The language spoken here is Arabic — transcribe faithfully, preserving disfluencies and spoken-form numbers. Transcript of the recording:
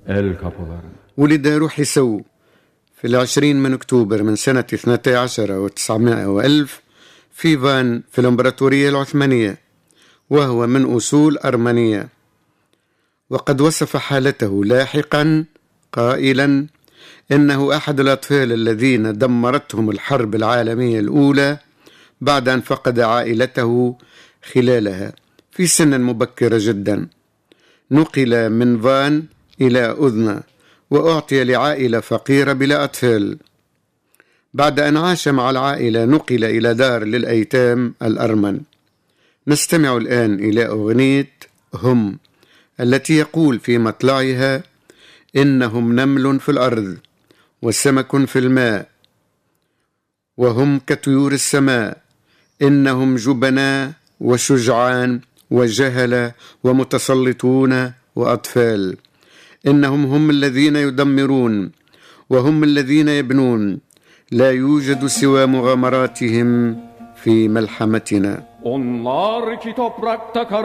El kapılarına. ولد روحي سو في العشرين من أكتوبر من سنة اثنتي عشر وتسعمائة وألف في فان في الإمبراطورية العثمانية، وهو من أصول أرمنية. وقد وصف حالته لاحقا قائلا إنه أحد الأطفال الذين دمرتهم الحرب العالمية الأولى بعد أن فقد عائلته خلالها في سن مبكرة جدا. نقل من فان إلى أذنة وأعطي لعائلة فقيرة بلا أطفال. بعد أن عاش مع العائلة نقل إلى دار للأيتام الأرمن. نستمع الآن إلى أغنية هم التي يقول في مطلعها: إنهم نمل في الأرض وسمك في الماء وهم كطيور السماء، إنهم جبناء وشجعان وجهلة ومتسلطون وأطفال، إنهم هم الذين يدمرون وهم الذين يبنون، لا يوجد سوى مغامراتهم في ملحمتنا. Onlar ki toprakta